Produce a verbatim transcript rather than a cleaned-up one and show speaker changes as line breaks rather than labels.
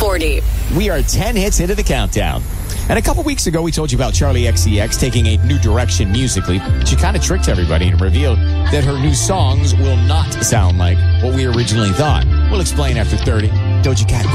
forty.
We are ten hits into the countdown. And a couple weeks ago, we told you about Charlie X C X taking a new direction musically. She kind of tricked everybody and revealed that her new songs will not sound like what we originally thought. We'll explain after thirty. Doja Cat.